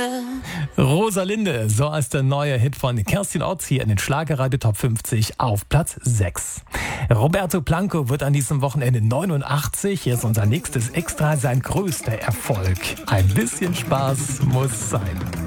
Rosalinde, so heißt der neue Hit von Kerstin Ott hier in den Schlagerradio Top 50 auf Platz 6. Roberto Blanco wird an diesem Wochenende 89. Hier ist unser nächstes Extra, sein größter Erfolg. Ein bisschen Spaß muss sein.